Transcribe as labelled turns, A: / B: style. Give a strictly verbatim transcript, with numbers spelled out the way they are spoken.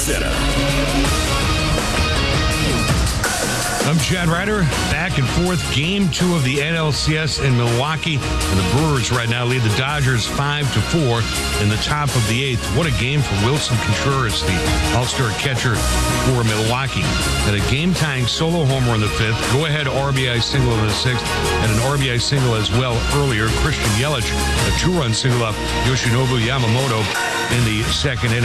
A: Center.
B: I'm Chad Ryder. Back and forth, game two of the N L C S in Milwaukee. And the Brewers right now lead the Dodgers five to four in the top of the eighth. What a game for Wilson Contreras, the all-star catcher for Milwaukee. And a game-tying solo homer in the fifth. Go-ahead R B I single in the sixth. And an R B I single as well earlier. Christian Yelich, a two-run single off Yoshinobu Yamamoto in the second inning.